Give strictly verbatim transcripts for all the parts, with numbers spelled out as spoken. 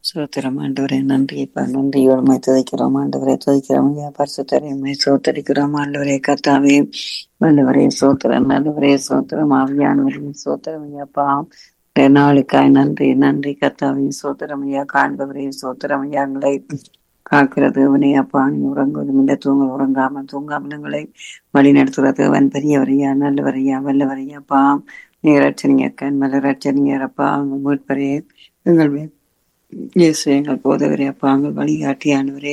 சோத்திரம் ஆண்டவரே, நன்றியப்பா, நன்றியோடுமை துதிக்கிறோம் ஆண்டவரே, துதிக்கிறோம் ஐயா, பரிசுத்தரையுமை சோத்தரிக்கிறோம் ஆண்டவரே, கத்தாவே வல்லவரே சோத்திரம், நல்லவரே சோத்திரம், ஆவியானவரே சோத்திரம் ஐயாப்பா. இந்த நாளுக்காய் நன்றி, நன்றி கத்தாவே சோத்திரம் ஐயா, காண்பவரே சோத்திரம் ஐயா, எங்களை காக்கிறது அவனையப்பா, நீ உறங்குவதும் இல்லை, தூங்க உறங்காமல் தூங்காமல் எங்களை வழி நடத்துகிறது அவன் பெரியவரையா, நல்லவரையா, வல்லவரையாப்பா. நீ ரட்சணியர் கண்மல ரட்சணியரப்பா, உங்கள் மீட்பரே எங்கள் மே- இயேசு எங்கள் போதவரே அப்பா, எங்கள் வழிகாட்டியானவரே,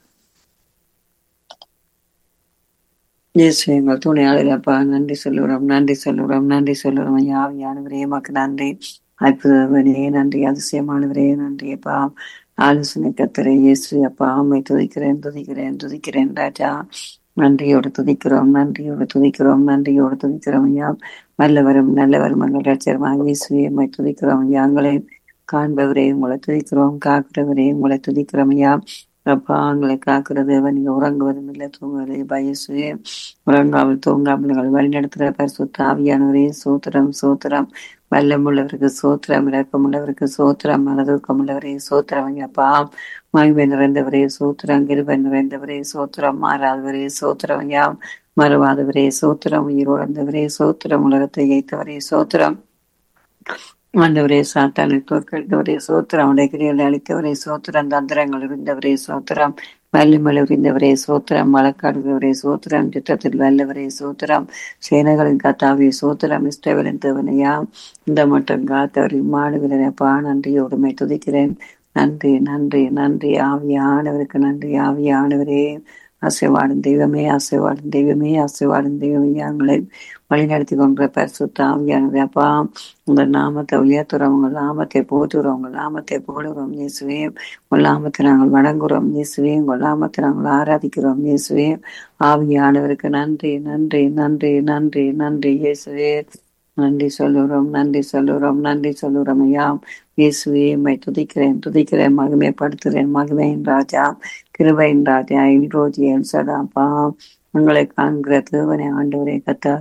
இயேசு எங்கள் துணையாளர் அப்பா, நன்றி சொல்லுறோம், நன்றி சொல்லுறோம், நன்றி சொல்லுறோம் ஐயா, ஆவியானவரே மக்கு நன்றி, அற்புதவனே நன்றி, அதிசயமானவரே நன்றி அப்பா, ஆலோசனை கத்தரே இயேசு அப்பா, உம்மை துதிக்கிறேன் துதிக்கிறேன் துதிக்கிறேன் ராஜா. நன்றியோடு துதிக்கிறோம், நன்றியோடு துதிக்கிறோம், நன்றியோடு துதிக்கிறோம் ஐயா. வல்லவரும் நல்லவரும் எங்கள் ரட்சகருமாகிய இயேசுவே உம்மை துதிக்கிறோம் ஐயா. எங்களை காண்பவரே உங்களை துதிக்கிறோம், காக்கிறவரே உங்களை துதிக்கிறோம் ஐயா. அப்பா எங்களை காக்கிறது நீங்க உறங்குவதும் இல்லை, தூங்குவதே பயசுவே, உறங்காமல் தூங்காமல் எங்களை வழிநடத்துகிற பரிசுத்த ஆவியானவரே சோத்திரம் சோத்திரம். வல்லமுள்ளவருக்கு சோத்திரம், இறக்கமுள்ளவருக்கு சோத்திரம், மனதுக்கமுள்ளவரே சோத்திரம் ஐயாப்பா. மகிமை நிறைந்தவரே சோத்திரம், கிருபை நிறைந்தவரே சோத்திரம், மாறாதவரே சோத்திரம் ஐயா. மறவாதவரே சோத்திரம், உயிரோடந்தவரே சோத்திரம், உலகத்தை ஏய்த்தவரே சோத்திரம், ஆண்டவரே சாத்தானை தோற்கடித்தவரே சோத்திரம், அவனுடைய கிரிகளை அளித்தவரே சோத்திரம், தந்திரங்கள் இருந்தவரே சோத்திரம், வல்லுமல் இருந்தவரே சோத்திரம், வழக்காடுகிறவரே சோத்திரம், யுத்தத்தில் வல்லவரே சோத்திரம், சேனைகளின் கத்தாவே சோத்திரம், இஷ்டவரின் தேவனையா. இந்த மட்டும் காத்தவர் இம்மாடுகிறப்பா, நன்றியோடுமை துதிக்கிறேன். நன்றி நன்றி நன்றி ஆவியானவருக்கு நன்றி, ஆவியானவரே அசைவாடும் தெய்வமே, அசைவாடும் தெய்வமே, அசைவாடும் தெய்வமே, எங்களை வழிநடத்தி கொண்ட பரிசுத்த ஆவியானவரே அப்பா, உங்கள் நாமத்தை உயர்த்துறோம், உங்கள் நாமத்தை போற்றுறோம், உங்கள் நாமத்தை போடுகிறோம் இயேசுவே. உங்கள் நாமத்தை நாங்கள் வணங்குறோம் இயேசுவே, உங்கள் நாமத்தை நாங்கள் ஆராதிக்கிறோம் இயேசுவே. ஆவியானவருக்கு நன்றி நன்றி நன்றி நன்றி நன்றி இயேசுவே. நன்றி சொல்லுறோம், நன்றி சொல்லுறோம், நன்றி சொல்லுறோம் ஐயா. இயேசுவே உம்மை துதிக்கிறேன் துதிக்கிறேன், மகிமைப்படுத்துகிறேன், மகிமையின் ராஜா, கிருபையின் ராஜா, இல்ரோஜி எல்சடாப்பா. உங்களை காண்கிற தேவனே ஆண்டவரே கத்தா,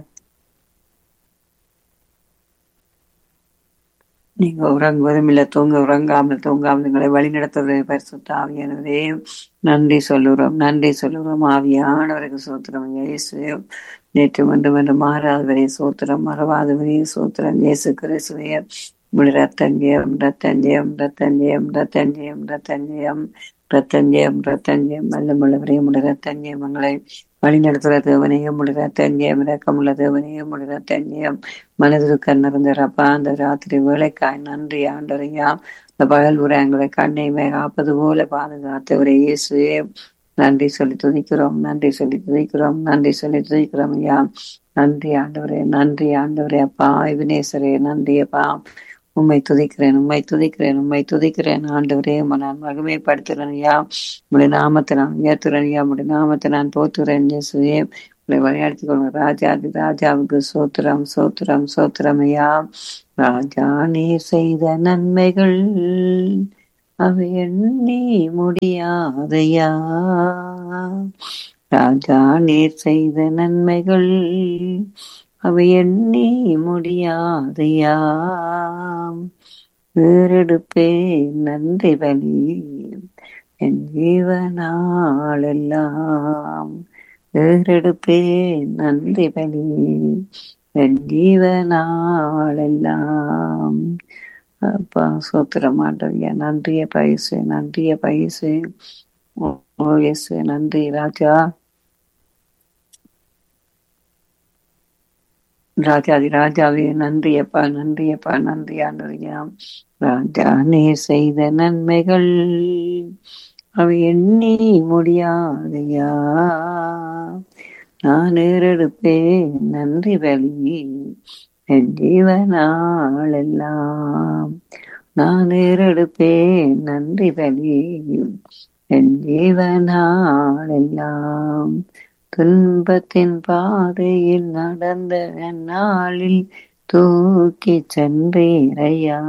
நீங்க உறங்குவதும் இல்லை, தூங்க உறங்காமல் தூங்காமல் எங்களை வழி நடத்துவதை பரிசுத்த ஆவியானவரே நன்றி சொல்லுறோம், நன்றி சொல்லுறோம். ஆவியானவருக்கு சோத்திரம் இயேசுவே. நேற்று மன்று மன்று மாறாதவரே சோத்திரம், மறவாதவரே சோத்திரம், இயேசு கிறிஸ்துவே. உடைய ரத்தஞ்சயம் ரத்தஞ்சயம் ரத்தஞ்சயம் ரத்தஞ்சயம் ரத்தஞ்சயம் ரத்தஞ்சயம் ரத்தஞ்சயம் வல்லமுள்ளவரே உடைய ரத்தஞ்சயம் எங்களை வழி நடத்துகிற தேவனையும் உடைய ரத்தஞ்சயம் இறக்கமுள்ள தேவனையும் உடைய ரத்தஞ்சயம் மனதிற்கு நிறந்தரப்பா. அந்த ராத்திரி வேலைக்காய் நன்றி ஆண்டவரையா. இந்த பகல் உரையங்களை கண்ணையுமே காப்பது போல பாதுகாத்தவரே இயேசுவே. நன்றி சொல்லி துதிக்கிறோம், நன்றி சொல்லி துதிக்கிறோம், நன்றி சொல்லி துதிக்கிறோம் ஐயா. நன்றி ஆண்டவரே, நன்றி ஆண்டவரே அப்பா. வினேஸ்வரே நன்றி அப்பா. உம்மை துதிக்கிறேன், உம்மை துதிக்கிறேன், உம்மை துதிக்கிறேன் ஆண்டவரே. உம்மை நான் மகிமைப்படுத்துகிறேன் ஐயா. உடைய நாமத்தை நான் உயர்த்துறேன் ஐயா. உடைய நாமத்தை நான் போத்துறேன் இயேசுவே. உங்களை விளையாடுத்தி கொள்ளுங்க ராஜாதி ராஜாவுக்கு சோத்திரம் சோத்திரம் சோத்திரம் ஐயா. ராஜா நீர் செய்த நன்மைகள் அவை எண்ணி முடியாதையா. ராஜா நீர் செய்த நன்மைகள் அவை எண்ணி முடியாதையா. வேறெடுப்பே நன்றி பலி என் ஜீவனாளெல்லாம். வேறெடுப்பே நன்றி பலி என் ஜீவனாளெல்லாம். அப்பா சோத்திர மாட்டவியா. நன்றிய பயிசு, நன்றிய பயிசு. ஓ இயேசு நன்றி ராஜா. ராஜாதி ராஜாவே நன்றியப்பா, நன்றியப்பா, நன்றி ஆண்டவரையா. ராஜா நீ செய்த நன்மைகள் அவை எண்ணி முடியாதையா. நான் ஏறெடுப்பேன் நன்றி பலி என் ஜீவனாளெல்லாம். நான் ஏறெடுப்பேன் நன்றி பலி என் ஜீவனாளெல்லாம். துன்பத்தின் பாதையில் நடந்த நாளில் தூக்கி சென்றேரையா.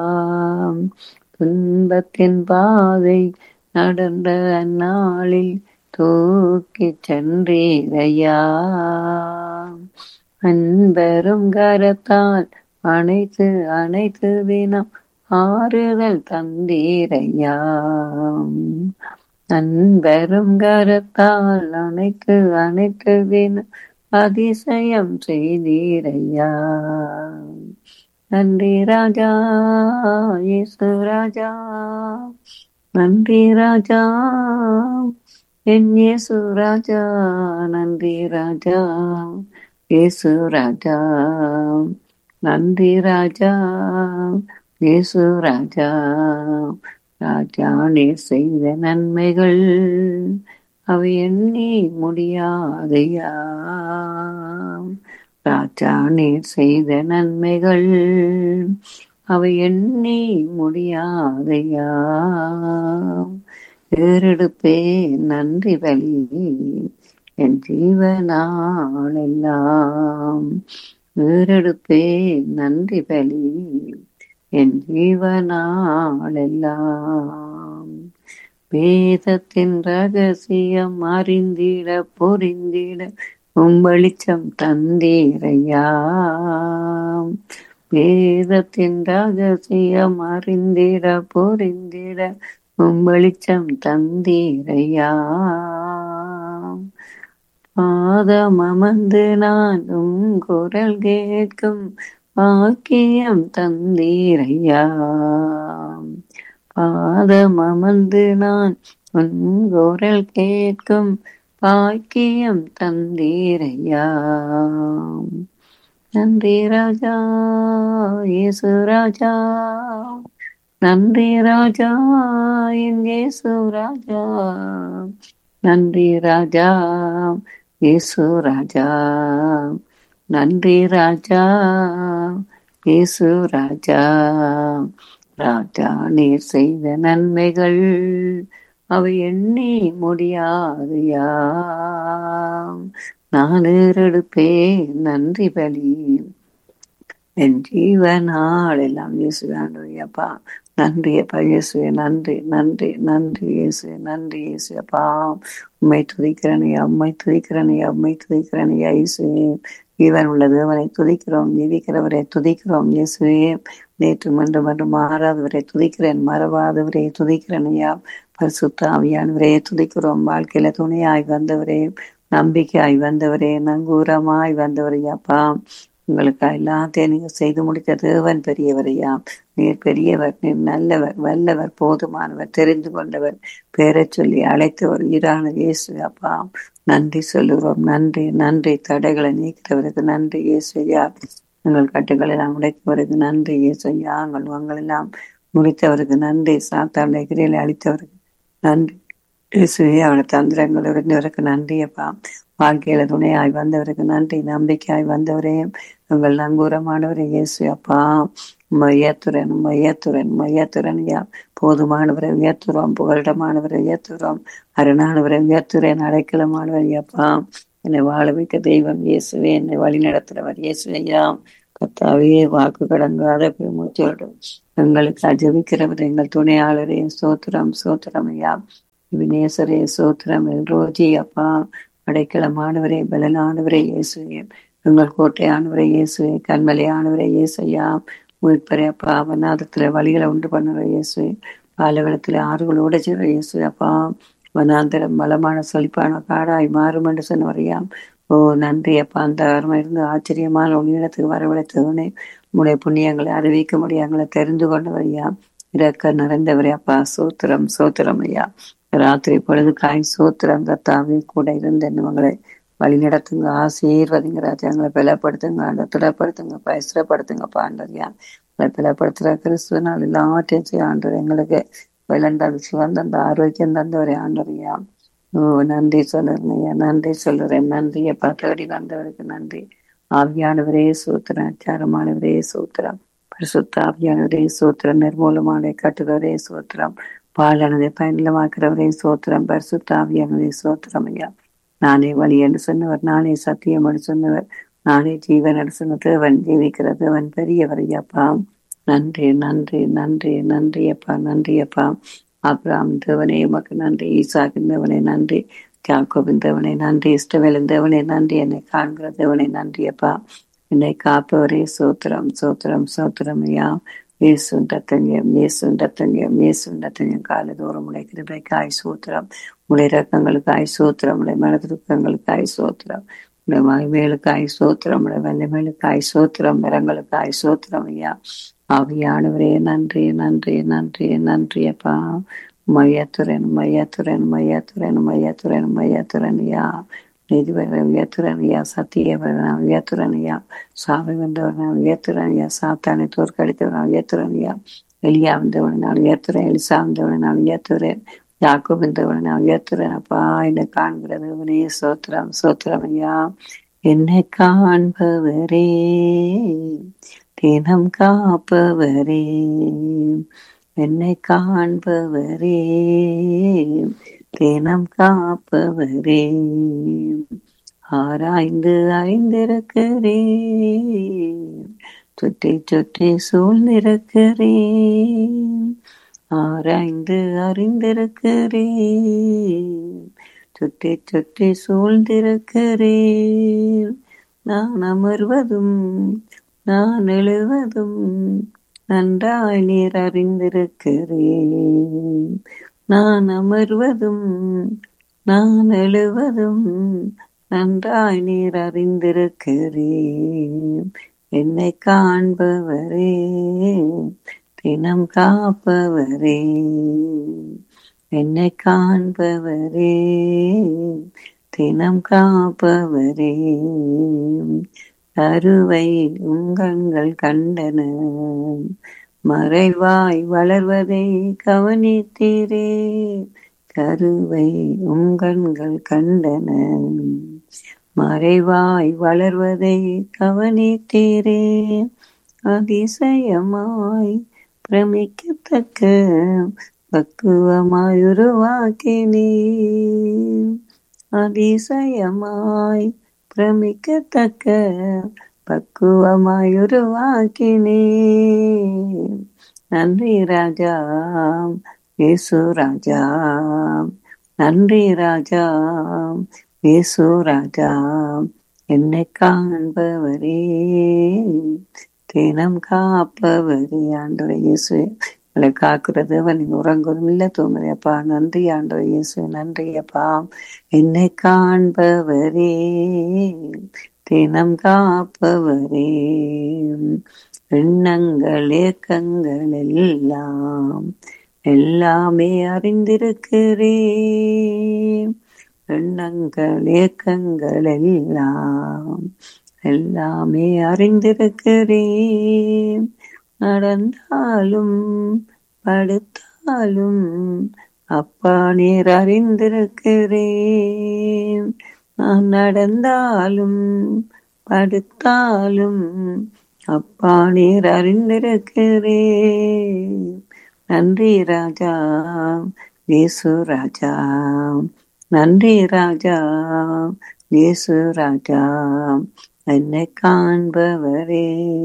துன்பத்தின் பாதை நடந்த நாளில் தூக்கி சென்றேரையா. அன்பரும் கரத்தால் அனைத்து அனைத்து தினம் ஆறுதல் தந்தீரையா. நண்பரும் கரத்தால் அணைக்கு அணைக்கு தினம் அதிசயம் செய்தீரையா. நன்றி ராஜா, இயேசு ராஜா, நன்றி ராஜா, என் இயேசு ராஜா, நன்றி ராஜா, இயேசு ராஜா, நன்றி ராஜா, இயேசு ராஜா. ராஜா நீர் செய்த நன்மைகள் அவை எண்ணி முடியாதையா. ராஜா நீர் செய்த நன்மைகள் அவை எண்ணி முடியாதையா. ஏறெடுப்பே நன்றி பலி என் ஜீவனாலெல்லாம். ஏறெடுப்பே நன்றி பலி என் ஜீவனாலெல்லாம். வேதத்தின் ரகசியம் அறிந்திட பொறிந்திட உம் வெளிச்சம் தந்தீரையா. வேதத்தின் ரகசியம் அறிந்திட பொறிந்திட உம் வெளிச்சம் தந்தீரையா. பாதம் அமர்ந்து நான் உம் குரல் கேட்கும் பாக்கியம் தந்தீரையா. பாதம் அமர்ந்து நான் உன் குரல் கேட்கும் பாக்கியம் தந்தீரையா. நன்றி ராஜா, இயேசு ராஜா, நன்றி ராஜா, என் இயேசு ராஜா, நன்றி ராஜா, இயேசு ராஜா, நன்றி ராஜா, இயேசு ராஜா. ராஜா நீர் செய்த நன்மைகள் அவை எண்ணி முடியாதையா. நான் ஏறெடுப்பே நன்றி பலி என் ஜீவனாள் எல்லாம். இயேசுப்பா நன்றி அப்பா, இயேசுவே நன்றி, நன்றி, நன்றி இயேசுவே, நன்றி இயேசுப்பா. உம்மை துதிக்கிறனையா, உம்மை துதிக்கிறனையா, உம்மை துதிக்கிறனையா இயேசுவே. ஜீவன் உள்ள தேவனை துதிக்கிறோம், ஜீவிக்கிறவரை துதிக்கிறோம் இயேசுவே. நேற்று மன்றும் மன்று மாறாதவரை துதிக்கிறேன், மறவாதவரை துதிக்கிறனையா. பரிசுத்த ஆவியானவரே துதிக்கிறோம். வாழ்க்கையில துணையாய் வந்தவரே, நம்பிக்கையாய் வந்தவரே, நங்கூரமாய் வந்தவரையாப்பா. உங்களுக்கு எல்லாத்தையும் நீங்க செய்து முடித்த தேவன் பெரியவரையா. நீர் பெரியவர், நீர் நல்லவர், வல்லவர், போதுமானவர், தெரிந்து கொண்டவர், பேரை சொல்லி அழைத்தவர் ஈரான இயேசு அப்பா. நன்றி சொல்லுகிறோம், நன்றி, நன்றி. தடைகளை நீக்கிறவருக்கு நன்றி இயேசுயா. எங்கள் கட்டுகளை எல்லாம் உடைத்தவருக்கு நன்றி இயேசுயா. எங்கள் உங்களெல்லாம் முடித்தவருக்கு நன்றி. சாத்தானுடைய கிரியை அளித்தவருக்கு நன்றி இயேசுவே. அவருடைய தந்திரங்கள் உடைந்தவருக்கு நன்றி அப்பா. வாழ்க்கையில துணையாய் வந்தவருக்கு நன்றி, நம்பிக்கையாய் வந்தவரே, உங்கள் நங்கூரமானவரே இயேசு அப்பா. மையத்துறன் மையத்துறன் மையத்துறன் யா. போதுமானவரை உயர்த்துறோம், புகலிடமானவரை உயர்த்துறோம், அருணானவரை உயர்த்துறேன், அடைக்கலமானவர் அப்பா. என்னை வாழ வைக்க தெய்வம் இயேசுவே, என்னை வழி நடத்துறவர் இயேசுவையா. கத்தாவே வாக்கு கடங்காத பெருமூச்சோடு எங்களுக்கு அஜபிக்கிறவர் எங்கள் துணையாளரே சோத்திரம், சோத்திரம் ஐயா. வினேசரே சோத்திரம், ரோஜி அப்பா. அடைக்கலமானவரே, பலனானவரே இயேசுவே, எங்கள் கோட்டையானவரே இயேசுவே, கண்மலையானவரே இயேசையா. மீட்பரே அப்பா. வனாதத்துல வழிகளை உண்டு பண்ணுற இயேசுவே, பாலவளத்துல ஆறுகளோட செய்ற இயேசுவே அப்பா. வனாந்தரம் வளமான செழிப்பான காடாய் மாறும் என்று சொன்னவரையாம். ஓ நன்றி அப்பா. அந்த அருமை இருந்து ஆச்சரியமான உன்னிடத்துக்கு வரவழைத்தவனே, உடைய புண்ணியங்களை அறிவிக்க முடியாங்களை தெரிந்து கொண்டவரையா. இறக்க நிறைந்தவரே அப்பா. சோத்திரம், சோத்திரம் ஐயா. ராத்திரி பொழுது காய் சோத்திரம் கத்தாவே கூட இருந்த உங்களை வழி நடத்துங்க, ஆசீர்வதிங்க ராஜா. எங்களை பலப்படுத்துங்க, அந்த திடப்படுத்துங்க, பரிசுரப்படுத்துங்க பாண்டறியா. உங்களை பலப்படுத்துற கிறிஸ்துவனால் எல்லாத்தையும் செய்ய ஆண்டவர். எங்களுக்கு விளந்த சிவன் தந்த ஆரோக்கியம் தந்தவரே ஆண்டறியா. ஓ நன்றி சொல்லுறேன், நன்றி சொல்லுறேன், நன்றியை தேடி வந்தவருக்கு நன்றி. ஆவியானவரே சூத்திரம், அச்சாரமானவரே சூத்திரம், பரிசுத்த ஆவியானவரே சூத்திரம், நிர்மூலமான கட்டுகிறவரே சூத்திரம், பாலானதை பயனிலமாக்குறவரே சோத்திரம், பரிசுத்த ஆவியானவரே சோத்திரம் ஐயா. நானே வழி என்று சொன்னவர், நானே சத்தியம் என்று சொன்னவர், நானே ஜீவன் என்று சொன்ன தேவன், ஜீவிக்கிற தேவன் பெரியவர் ஐயாப்பா. நன்றி, நன்றி, நன்றி, நன்றி அப்பா, நன்றி அப்பா. ஆபிரகாம் தேவனே உமக்கு நன்றி, ஈசாக்கின் தேவனே நன்றி, யாக்கோபின் தேவனே நன்றி, இஸ்ரவேலின் தேவனே நன்றி, என்னை காண்கிற தேவனே நன்றி அப்பா. என்னை காப்பவரே சோத்திரம், சோத்திரம், சோத்திரம் ஐயா. இயேசுவின் ரத்தம் இயேசுவின் ரத்தம் இயேசுவின் ரத்தம் காலதோறும் உடைய கிருபைக்காய் சூத்திரம், உடைய இரக்கங்களுக்காய் சூத்திரம், உடைய மனதுக்கங்களுக்காய் சூத்திரம், உடைய மகிமைகளுக்காய் சூத்திரம், உடைய வல்லமைகளுக்காய் சூத்திரம், நிறங்களுக்காய் சூத்திரம் ஐயா. ஆவியானவரே நன்றி நன்றி நன்றி நன்றி அப்பா. மையத்துறன் மையத்துறன் மையத்துறன் மையத்துறன் மையத்துறன் ஐயா. நீதிபதிகளை உயர்த்துறன் ஐயா. சத்தியவரனை உயர்த்துறன் ஐயா. சாவை வந்தவனை உயர்த்துறன் ஐயா. சாத்தானை தோற்கடித்தவனை உயர்த்துறன் ஐயா. எலியா வந்தவனை நான் உயர்த்துறேன். எலிசா வந்தவனை நான் உயர்த்துறேன். யாக்கோபு வந்தவனை நான் உயர்த்துறேன் அப்பா. என்னை காண்கிறது அவனே சோத்திரம் சோத்திரம் ஐயா. என்னை காண்பவரே தினம் காப்பவரே, என்னை காண்பவரே தினம் காப்பவரே, ஆராய்ந்து அறிந்திருக்கிறேன், சுற்றி சுற்றி சூழ்ந்திருக்கிறேன், ஆராய்ந்து அறிந்திருக்கிறேன், சுற்றி சுற்றி சூழ்ந்திருக்கிறேன். நான் அமர்வதும் நான் எழுவதும் நன்றாய் நீர் அறிந்திருக்கிறேன். நான் அமர்வதும் நான் எழுவதும் நன்றாய் நீர் அறிந்திருக்கிறேன். என்னை காண்பவரே தினம் காப்பவரே, என்னை காண்பவரே தினம் காப்பவரே, கருவை உங்கங்கள் கண்டன, மறைவாய் வளர்வதை கவனித்தீரே, கருவை உங்கண்கள் கண்டன, மறைவாய் வளர்வதை கவனித்தீரே, அதிசயமாய் பிரமிக்கத்தக்க பக்குவமாய் உருவாக்கினீர், அதிசயமாய் பிரமிக்கத்தக்க பக்குவமாய் உருவாக்கினீர். நன்றி ராஜா இயேசு ராஜா, நன்றி ராஜா இயேசு ராஜா, என்னை காண்பவரே தினம் காப்பவரே. ஆண்டவரே இயேசுவே, உங்களை காக்குறது நீங்க உறங்குவதும் இல்லை தூங்குறையப்பா. நன்றி ஆண்டவரே இயேசுவே, நன்றி அப்பா. என்னை காண்பவரே தினம் காப்பவரே, எண்ணங்கள் ஏக்கங்கள் எல்லாம் எல்லாமே அறிந்திருக்கிறேன், எண்ணங்கள் ஏக்கங்கள் எல்லாம் எல்லாமே அறிந்திருக்கிறேன். நடந்தாலும் படுத்தாலும் அப்பா நீர் அறிந்திருக்கிறேன், நான் நடந்தாலும் படுத்தாலும் அப்பா நீர் அறிந்திருக்கிறேன். நன்றி ராஜா இயேசு ராஜா, நன்றி ராஜா இயேசு ராஜா, என்னை காண்பவரே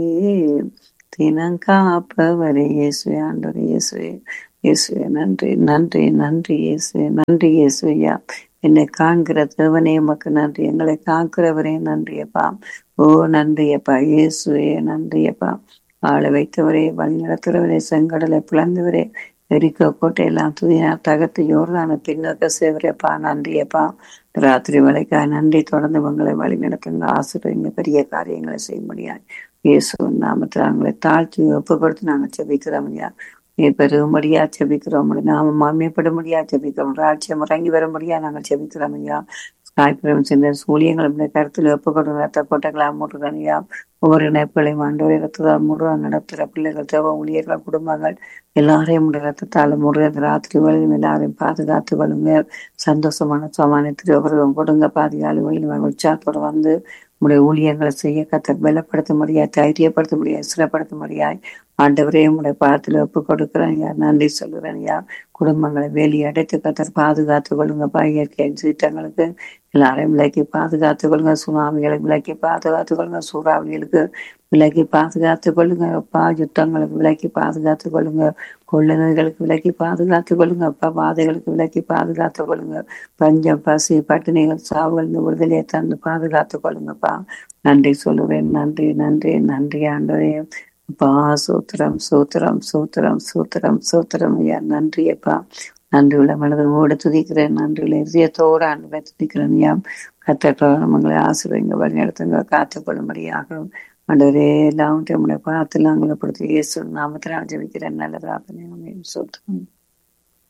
தினம் காப்பவரே. இயேசுவே, ஆண்டவரே இயேசுவே, இயேசுவே நன்றி நன்றி நன்றி இயேசுவே, நன்றி இயேசுவையா. என்னை காண்கிற தேவனே உமக்கு நன்றி, எங்களை காக்கிறவரே நன்றியப்பா. ஓ நன்றியப்பா இயேசுவே, நன்றியப்பா. ஆள வைத்தவரே, வழி நடத்துறவரே, செங்கடலை பிளந்தவரே, எரிக்கோ கோட்டையெல்லாம் துதியா தகர்த்து யோர்தான பின்னோக்க சேவரப்பா, நன்றியப்பா. ராத்திரி வேலைக்காய் நன்றி. தொடர்ந்து உங்களை வழி நடத்துங்க, ஆசிரியங்க, பெரிய காரியங்களை செய்ய முடியாது. இயேசு நாமத்தில் அவங்களை தாழ்த்தி ஒப்பு கொடுத்து நாங்கள் செபிக்கிறோம் ஐயா. நீ பெருகும்படியா செபிக்கிறோம், நாம மாமியப்படும்படியா செபிக்கிறோம், ராட்சியம் இறங்கி வரும்படியா நாங்கள் செபிக்கிறோம் ஐயா. காய்ப்புறம் சின்ன ஊழியங்களும் கருத்தில் ஒப்பு கொடுங்க, ரத்த கோட்டைகளா மூடுறோம் ஐயா. ஒவ்வொரு இணைப்புகளையும் ஆண்டவரை ரத்தத்தால் மூடுவாங்க, நடத்துகிற பிள்ளைகள், தேவ ஊழியர்கள், குடும்பங்கள் எல்லாரையும் ரத்தத்தால் மூடுறது. ராத்திரி வேளையும் எல்லாரையும் பாதுகாத்து கொள்ளுங்க. சந்தோஷமான சமானத்தில் ஒவ்வொருவரும் கொடுங்க. பாதுகாப்பு வழியில் உற்சாகத்தோடு வந்து உங்களுடைய ஊழியங்களை செய்ய கத்தர் பலப்படுத்த முடியாது, தைரியப்படுத்த முடியாது, சிறப்படுத்த முடியாது. ஆண்டவரே உங்களுடைய பாதத்தில் ஒப்பு கொடுக்குறேன் ஐயா, நன்றி சொல்லுறேன் ஐயா. குடும்பங்களை வேலி அடைத்து கத்தர் பாதுகாத்து கொள்ளுங்கப்பா. இயற்கை சீற்றங்களுக்கு எல்லாரையும் விலக்கி பாதுகாத்து கொள்ளுங்க, சுனாமிகளுக்கு விலக்கி பாதுகாத்து கொள்ளுங்க, சூறாவளிகளுக்கு விலக்கி பாதுகாத்து கொள்ளுங்க அப்பா. யுத்தங்களுக்கு விலக்கி பாதுகாத்து கொள்ளுங்க, கொள்ளுநர்களுக்கு விலக்கி பாதுகாத்து கொள்ளுங்க அப்பா. பாதைகளுக்கு விலக்கி பாதுகாத்து கொள்ளுங்க. பஞ்சம், பசி, பட்டினிகள், சாவுகள் விடுதலையை தந்து பாதுகாத்து கொள்ளுங்கப்பா. நன்றி சொல்லுவேன், நன்றி நன்றி நன்றி ஆண்டவரே. அப்பா சூத்திரம் சூத்திரம் சூத்திரம் சூத்திரம் சூத்திரம் ஐயா. நன்றி அப்பா. நன்றி உள்ள மனதோடு துதிக்கிறேன். நன்றி உள்ள இதயத்தோடு ஆண்டவரை துதிக்கிறேன் ஐயா. கத்தர் மங்களை ஆசீர்வதிங்க, வழி நடத்துங்க, காத்துக்கொள்ளும்படியாக ஆண்டவரே எல்லாம் நம்முடைய பார்த்து நாங்கள் பொறுத்து இயேசு நாமத்தில் ஜெபிக்கிறேன். நல்லதாக சூத்திரம்.